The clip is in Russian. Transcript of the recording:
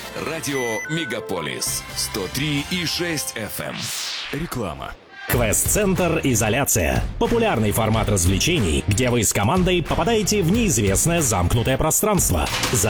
Радио Мегаполис 103,6 FM. Реклама. Квест-центр «Изоляция». Популярный формат развлечений, где вы с командой попадаете в неизвестное замкнутое пространство.